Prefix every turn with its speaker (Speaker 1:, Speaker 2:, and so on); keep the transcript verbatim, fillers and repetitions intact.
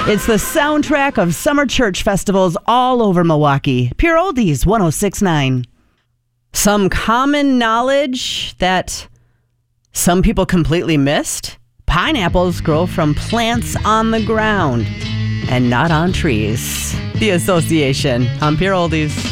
Speaker 1: It's the soundtrack of summer church festivals all over Milwaukee. Pure Oldies, one oh six point nine. Some common knowledge that some people completely missed. Pineapples grow from plants on the ground and not on trees. The Association on Pure Oldies.